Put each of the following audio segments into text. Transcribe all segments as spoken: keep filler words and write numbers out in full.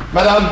Madame,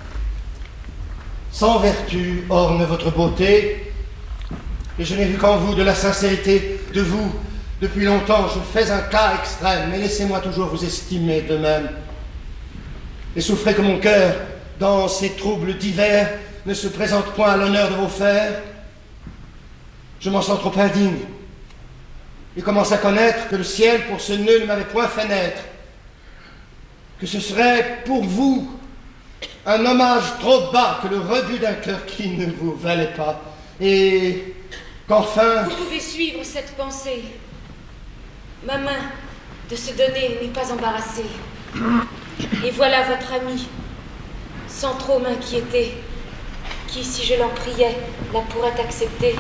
sans vertu orne votre beauté, et je n'ai vu qu'en vous de la sincérité de vous. Depuis longtemps, je fais un cas extrême, mais laissez-moi toujours vous estimer de même. Et souffrez que mon cœur, dans ces troubles divers, ne se présente point à l'honneur de vos fers. Je m'en sens trop indigne, et commence à connaître que le ciel pour ce nœud ne m'avait point fait naître, que ce serait pour vous un hommage trop bas que le rebut d'un cœur qui ne vous valait pas, et qu'enfin... Vous pouvez suivre cette pensée. Ma main de se donner n'est pas embarrassée. Et voilà votre ami, sans trop m'inquiéter, qui, si je l'en priais, la pourrait accepter.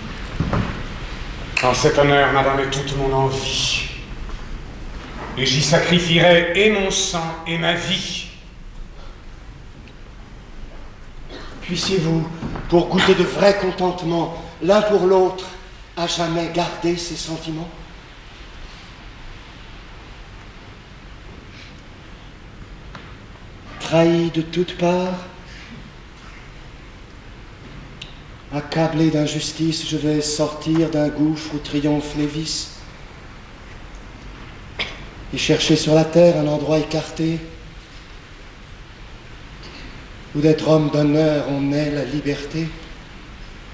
En cet honneur, madame, est toute mon envie. Et j'y sacrifierai et mon sang et ma vie. Puissiez-vous, pour goûter de vrai contentement, l'un pour l'autre, à jamais garder ces sentiments? Trahi de toutes parts, accablé d'injustice, je vais sortir d'un gouffre où triomphent les vices et chercher sur la terre un endroit écarté où d'être homme d'honneur on ait la liberté.